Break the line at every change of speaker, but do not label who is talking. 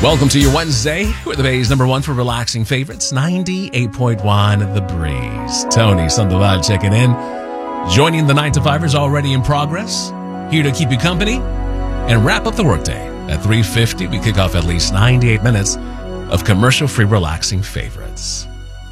Welcome to your Wednesday with the Bay's number one for relaxing favorites, 98.1 The Breeze. Tony Sandoval checking in. Joining the 9 to 5ers already in progress. Here to keep you company and wrap up the workday. At 3:50, we kick off at least 98 minutes of commercial-free relaxing favorites.